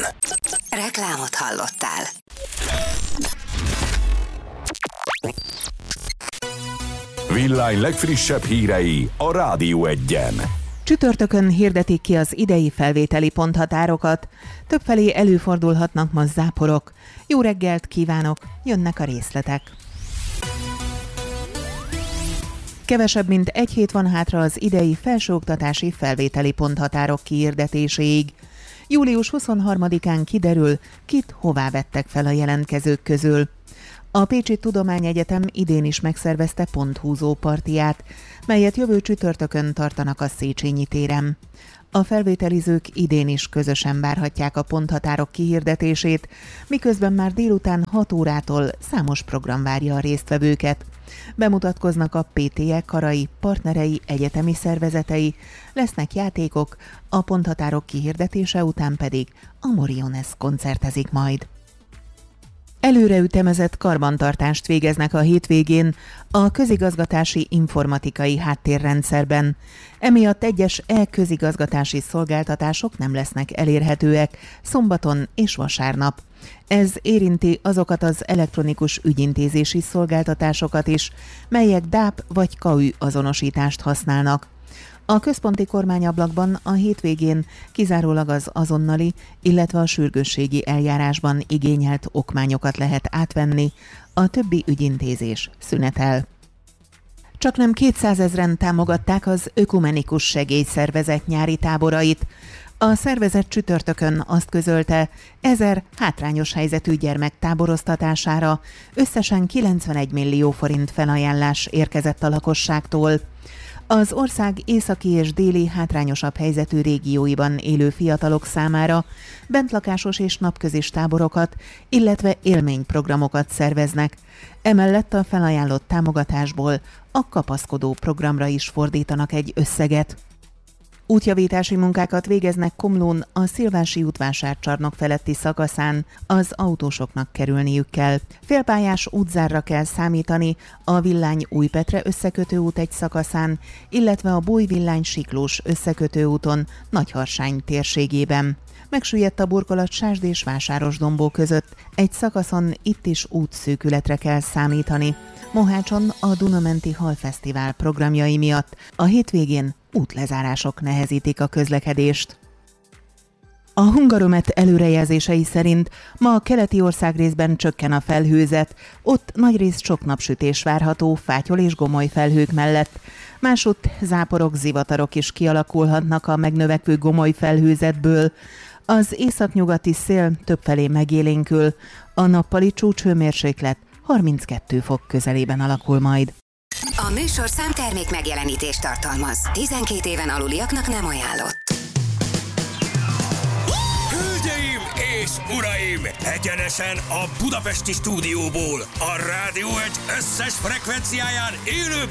Reklámot hallottál. Villány legfrissebb hírei a Rádió Egyen. Csütörtökön hirdetik ki az idei felvételi ponthatárokat. Többfelé előfordulhatnak ma záporok. Jó reggelt kívánok, jönnek a részletek. Kevesebb mint egy hét van hátra az idei felsőoktatási felvételi ponthatárok kiirdetéséig. Július 23-án kiderül, kit hová vettek fel a jelentkezők közül. A Pécsi Tudományegyetem idén is megszervezte ponthúzó partiját, melyet jövő csütörtökön tartanak a Széchenyi téren. A felvételizők idén is közösen várhatják a ponthatárok kihirdetését, miközben már délután 6 órától számos program várja a résztvevőket. Bemutatkoznak a PTE karai, partnerei, egyetemi szervezetei, lesznek játékok, a ponthatárok kihirdetése után pedig a Moriones koncertezik majd. Előreütemezett karbantartást végeznek a hétvégén a közigazgatási informatikai háttérrendszerben. Emiatt egyes e-közigazgatási szolgáltatások nem lesznek elérhetőek szombaton és vasárnap. Ez érinti azokat az elektronikus ügyintézési szolgáltatásokat is, melyek DAP vagy KAÜ azonosítást használnak. A központi kormányablakban a hétvégén kizárólag az azonnali, illetve a sürgősségi eljárásban igényelt okmányokat lehet átvenni, a többi ügyintézés szünetel. Csaknem 200 000-en támogatták az Ökumenikus Segélyszervezet nyári táborait. A szervezet csütörtökön azt közölte, 1000 hátrányos helyzetű gyermek táboroztatására összesen 91 millió forint felajánlás érkezett a lakosságtól. Az ország északi és déli hátrányosabb helyzetű régióiban élő fiatalok számára bentlakásos és napközis táborokat, illetve élményprogramokat szerveznek. Emellett a felajánlott támogatásból a kapaszkodó programra is fordítanak egy összeget. Útjavítási munkákat végeznek Komlón a Szilvási útvásárcsarnok feletti szakaszán, az autósoknak kerülniük kell. Félpályás útzárra kell számítani a Villány-Újpetre összekötő út egy szakaszán, illetve a Bój-Villány-Siklós összekötő úton Nagyharsány térségében. Megsüllyedt a burkolat Sásd és Vásárosdombó között, egy szakaszon itt is útszűkületre kell számítani. Mohácson a Dunamenti Halfesztivál programjai miatt a hétvégén útlezárások nehezítik a közlekedést. A Hungaromet előrejelzései szerint ma a keleti országrészben csökken a felhőzet, ott nagyrészt sok napsütés várható fátyol és gomoly felhők mellett. Másutt záporok, zivatarok is kialakulhatnak a megnövekvő gomoly felhőzetből. Az északnyugati szél többfelé megélénkül, a nappali csúcshőmérséklet 32 fok közelében alakul majd. A műsorszám termék megjelenítést tartalmaz. 12 éven aluliaknak nem ajánlott. Hölgyeim és uraim! Egyenesen a budapesti stúdióból, a Rádió Egy összes frekvenciáján élőben